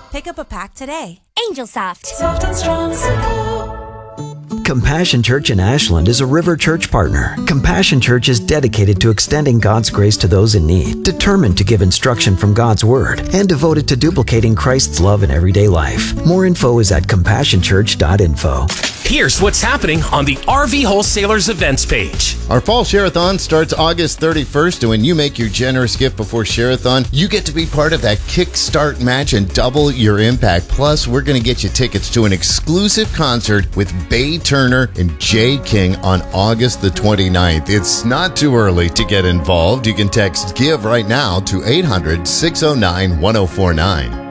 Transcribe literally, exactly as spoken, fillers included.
Pick up a pack today. Angel Soft. Soft and strong support. Compassion Church in Ashland is a River Church partner. Compassion Church is dedicated to extending God's grace to those in need, determined to give instruction from God's Word, and devoted to duplicating Christ's love in everyday life. More info is at compassion church dot info. Here's what's happening on the R V Wholesalers events page. Our Fall Share-a-thon starts August thirty-first, and when you make your generous gift before Share-a-thon, you get to be part of that Kickstart match and double your impact. Plus, we're going to get you tickets to an exclusive concert with Bay Turner and Jay King on August the twenty-ninth. It's not too early to get involved. You can text GIVE right now to eight hundred, six oh nine, one oh four nine.